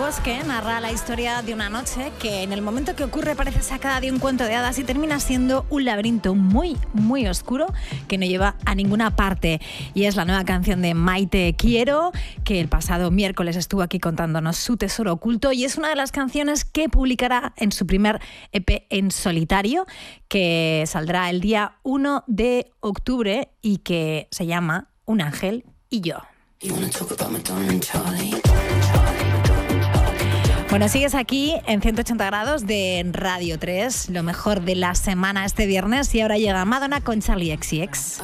Recuerdos, que narra la historia de una noche que en el momento que ocurre parece sacada de un cuento de hadas y termina siendo un laberinto muy, muy oscuro que no lleva a ninguna parte. Y es la nueva canción de Maite Quiero, que el pasado miércoles estuvo aquí contándonos su tesoro oculto, y es una de las canciones que publicará en su primer EP en solitario, que saldrá el día 1 de octubre y que se llama Un ángel y yo. Bueno, sigues aquí en 180 grados de Radio 3, lo mejor de la semana este viernes, y ahora llega Madonna con Charlie XCX.